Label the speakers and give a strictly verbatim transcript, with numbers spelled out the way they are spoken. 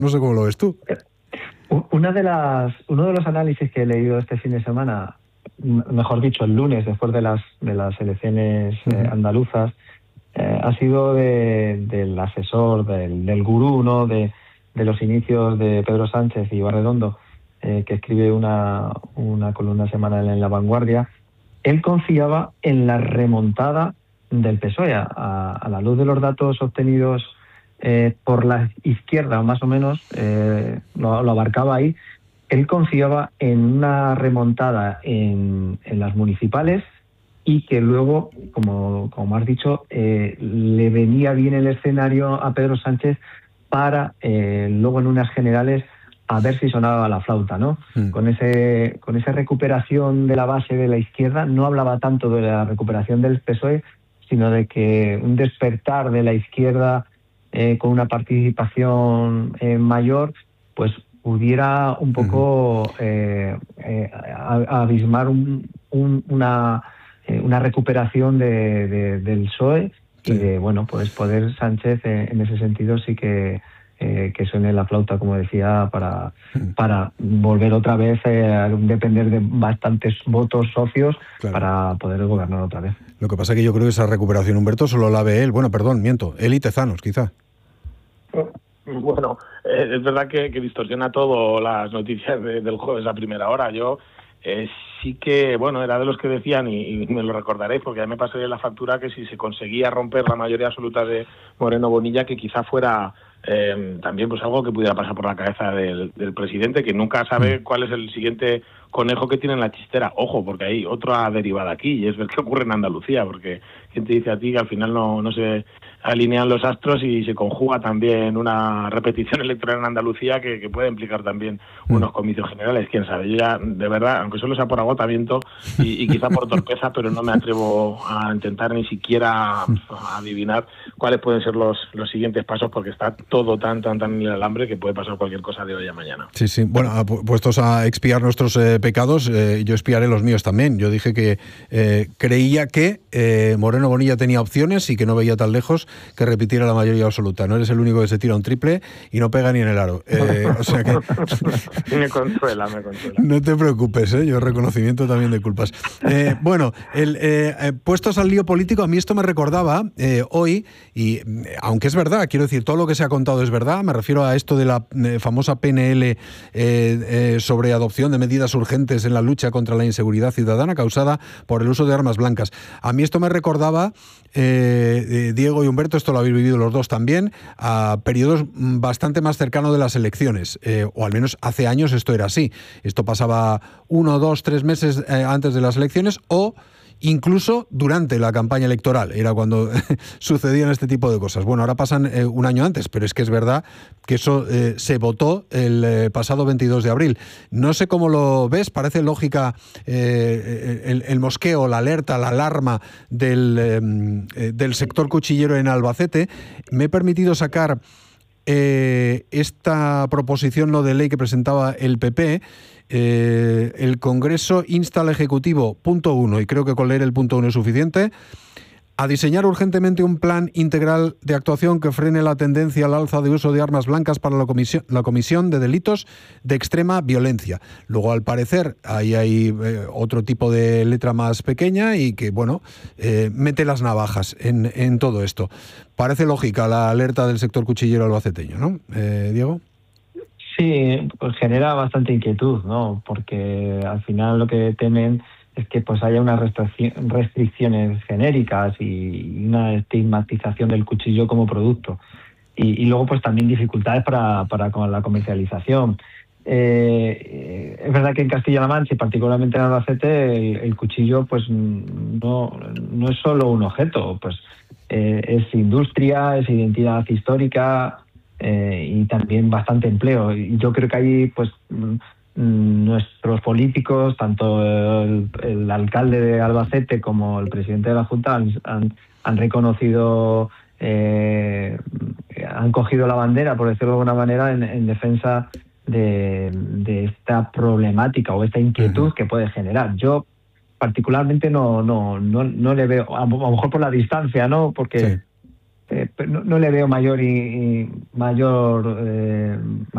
Speaker 1: No sé cómo lo ves tú.
Speaker 2: Una de las, uno de los análisis que he leído este fin de semana, mejor dicho, el lunes, después de las, de las elecciones uh-huh. eh, andaluzas, eh, ha sido de, del asesor, del, del gurú, ¿no? de, de los inicios de Pedro Sánchez y Barredondo, eh, que escribe una, una columna semanal en La Vanguardia. Él confiaba en la remontada del P S O E, a, a la luz de los datos obtenidos Eh, por la izquierda, más o menos, eh, lo, lo abarcaba ahí. Él confiaba en una remontada en, en las municipales y que luego, como, como has dicho, eh, le venía bien el escenario a Pedro Sánchez para eh, luego en unas generales a ver si sonaba la flauta, ¿no? Mm. Con ese, con esa recuperación de la base de la izquierda, no hablaba tanto de la recuperación del P S O E, sino de que un despertar de la izquierda Eh, con una participación eh, mayor, pues pudiera un poco eh, eh, abismar un, un, una, eh, una recuperación de, de, del P S O E sí. y de, bueno, pues poder Sánchez eh, en ese sentido sí que eh, que suene la flauta, como decía, para, para volver otra vez eh, a depender de bastantes votos socios claro. para poder gobernar otra vez.
Speaker 1: Lo que pasa es que yo creo que esa recuperación, Humberto, solo la ve él. Bueno, perdón, miento, él y Tezanos, quizá.
Speaker 3: Bueno, eh, es verdad que, que distorsiona todo las noticias de, del jueves a primera hora. Yo eh, sí que, bueno, era de los que decían, y, y me lo recordaréis, porque ya me pasaría la factura, que si se conseguía romper la mayoría absoluta de Moreno Bonilla, que quizá fuera eh, también pues algo que pudiera pasar por la cabeza del, del presidente, que nunca sabe cuál es el siguiente conejo que tiene en la chistera. Ojo, porque hay otra derivada aquí, y es ver qué ocurre en Andalucía, porque ¿quién te dice a ti que al final no, no se alinean los astros y se conjuga también una repetición electoral en Andalucía que, que puede implicar también unos comicios generales? Quién sabe. Yo ya, de verdad, aunque solo sea por agotamiento y, y quizá por torpeza, pero no me atrevo a intentar ni siquiera adivinar cuáles pueden ser los, los siguientes pasos, porque está todo tan, tan, tan en el alambre que puede pasar cualquier cosa de hoy a mañana.
Speaker 1: Sí, sí. Bueno, puestos a expiar nuestros eh, pecados, eh, yo expiaré los míos también. Yo dije que eh, creía que eh, Moreno Bonilla tenía opciones y que no veía tan lejos que repitiera la mayoría absoluta. No eres el único que se tira un triple y no pega ni en el aro. Eh, o sea que...
Speaker 3: me consuela, me consuela.
Speaker 1: No te preocupes, ¿eh? Yo reconocimiento también de culpas. Eh, bueno, el, eh, puestos al lío político, a mí esto me recordaba eh, hoy, y aunque es verdad, quiero decir, todo lo que se ha contado es verdad, me refiero a esto de la eh, famosa P N L eh, eh, sobre adopción de medidas urgentes en la lucha contra la inseguridad ciudadana causada por el uso de armas blancas. A mí esto me recordaba, eh, eh, Diego y Humberto, esto lo habéis vivido los dos también, a periodos bastante más cercanos de las elecciones, eh, o al menos hace años esto era así. Esto pasaba uno, dos, tres meses eh, antes de las elecciones o incluso durante la campaña electoral, era cuando sucedían este tipo de cosas. Bueno, ahora pasan eh, un año antes, pero es que es verdad que eso eh, se votó el eh, pasado veintidós de abril. No sé cómo lo ves, parece lógica eh, el, el mosqueo, la alerta, la alarma del, eh, del sector cuchillero en Albacete. Me he permitido sacar eh, esta proposición no de ley que presentaba el P P. Eh, el Congreso insta al Ejecutivo, punto uno, y creo que con leer el punto uno es suficiente, a diseñar urgentemente un plan integral de actuación que frene la tendencia al alza de uso de armas blancas para la comisión, la comisión de delitos de extrema violencia. Luego, al parecer, ahí hay eh, otro tipo de letra más pequeña y que, bueno, eh, mete las navajas en, en todo esto. Parece lógica la alerta del sector cuchillero albaceteño, ¿no, eh, Diego?
Speaker 2: Sí, pues genera bastante inquietud, ¿no? Porque al final lo que temen es que pues haya unas restricciones genéricas y una estigmatización del cuchillo como producto. Y, y luego pues también dificultades para, para con la comercialización. Eh, es verdad que en Castilla-La Mancha y particularmente en Albacete el, el cuchillo pues no, no es solo un objeto, pues eh, es industria, es identidad histórica, Eh, y también bastante empleo. Y yo creo que ahí pues m- nuestros políticos, tanto el, el alcalde de Albacete como el presidente de la Junta han, han, han reconocido, eh, han cogido la bandera, por decirlo de alguna manera, en, en defensa de, de esta problemática o esta inquietud uh-huh. que puede generar. Yo particularmente no, no, no, no le veo, a lo mejor por la distancia, ¿no? Porque sí. Eh, no, no le veo mayor y, y mayor eh,